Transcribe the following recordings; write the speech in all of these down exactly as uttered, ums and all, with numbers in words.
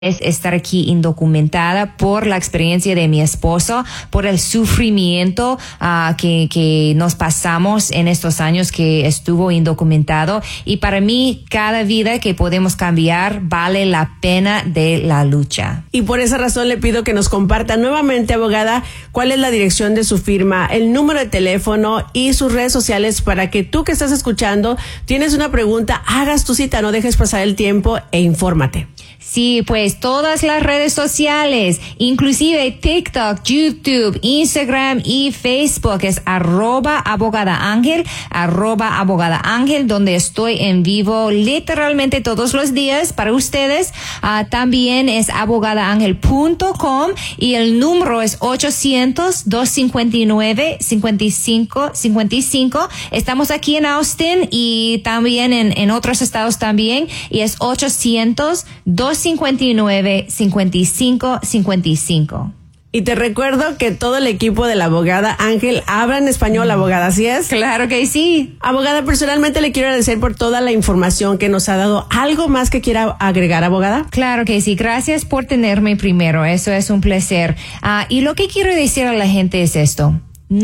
es estar aquí indocumentada por la experiencia de mi esposo, por el sufrimiento uh, que, que nos pasamos en estos años que estuvo indocumentado. Y para mí, cada vida que podemos cambiar vale la pena de la lucha. Y por esa razón le pido que nos comparta nuevamente, abogada, cuál es la dirección de su firma, el número de teléfono y sus redes sociales para que tú que estás escuchando, tienes una pregunta, hagas tu cita, no dejes pasar el tiempo e infórmate. Sí, pues todas las redes sociales, inclusive TikTok, YouTube, Instagram y Facebook es arroba abogada ángel, arroba abogada ángel, donde estoy en vivo literalmente todos los días para ustedes. Uh, también es abogada ángel punto com y el número es ochocientos, dos cincuenta y nueve, cincuenta y cinco cincuenta y cinco. Estamos aquí en Austin y también en, en otros estados también, y es ochocientos, dos cincuenta y nueve, cincuenta y cinco cincuenta y cinco. Y te recuerdo que todo el equipo de la abogada Ángel habla en español, mm. abogada, ¿así es? Claro que sí. Abogada, personalmente le quiero agradecer por toda la información que nos ha dado. ¿Algo más que quiera agregar, abogada? Claro que sí. Gracias por tenerme primero. Eso es un placer. Uh, y lo que quiero decir a la gente es esto.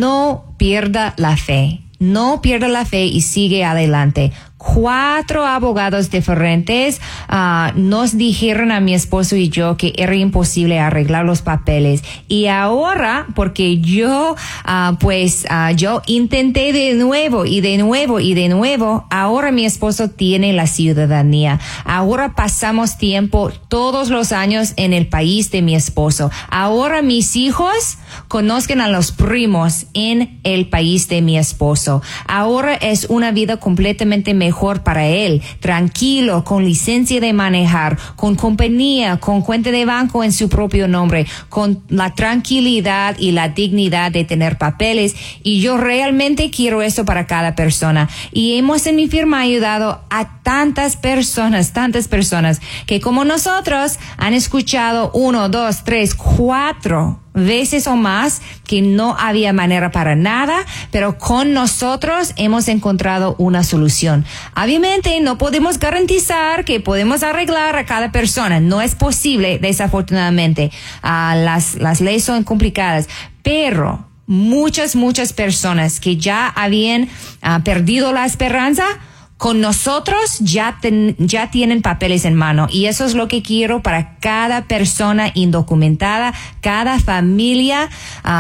No pierda la fe. No pierda la fe y sigue adelante. Cuatro abogados diferentes uh, nos dijeron a mi esposo y yo que era imposible arreglar los papeles. Y ahora, porque yo, uh, pues, uh, yo intenté de nuevo y de nuevo y de nuevo, ahora mi esposo tiene la ciudadanía. Ahora pasamos tiempo todos los años en el país de mi esposo. Ahora mis hijos conozcan a los primos en el país de mi esposo. Ahora es una vida completamente mejor. mejor para él, tranquilo, con licencia de manejar, con compañía, con cuenta de banco en su propio nombre, con la tranquilidad y la dignidad de tener papeles. Y yo realmente quiero eso para cada persona. Y hemos en mi firma ayudado a tantas personas, tantas personas que como nosotros han escuchado uno, dos, tres, cuatro veces o más que no había manera para nada, pero con nosotros hemos encontrado una solución. Obviamente no podemos garantizar que podemos arreglar a cada persona, no es posible, desafortunadamente. Uh, las, las leyes son complicadas, pero muchas, muchas personas que ya habían uh, perdido la esperanza, con nosotros ya, ten, ya tienen papeles en mano, y eso es lo que quiero para cada persona indocumentada, cada familia,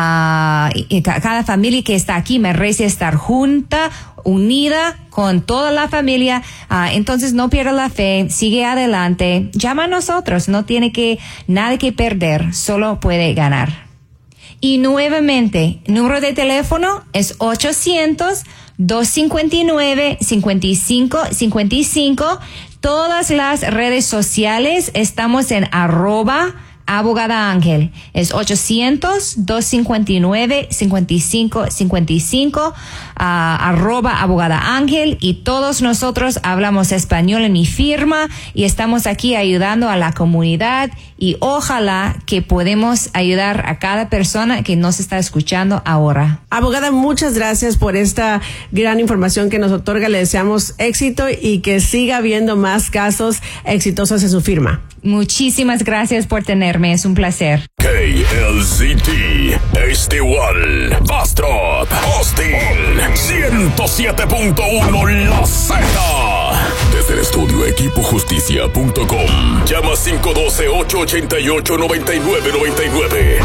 uh, cada familia que está aquí merece estar junta, unida con toda la familia. Uh, entonces no pierda la fe, sigue adelante, llama a nosotros, no tiene que, nada que perder, solo puede ganar. Y nuevamente, número de teléfono es ochocientos, dos cincuenta y nueve, cincuenta y cinco cincuenta y cinco. Todas las redes sociales estamos en arroba abogada ángel. Es ochocientos, dos cincuenta y nueve, cincuenta y cinco cincuenta y cinco, uh, arroba abogada ángel. Y todos nosotros hablamos español en mi firma y estamos aquí ayudando a la comunidad, y ojalá que podemos ayudar a cada persona que nos está escuchando ahora. Abogada, muchas gracias por esta gran información que nos otorga. Le deseamos éxito y que siga habiendo más casos exitosos en su firma. Muchísimas gracias por tenerme, es un placer. K L Z T, H D uno, Bastrop, Austin, ciento siete punto uno La Z. Desde el estudio equipo justicia punto com. Llama cinco uno dos, ocho ocho ocho, nueve nueve nueve nueve.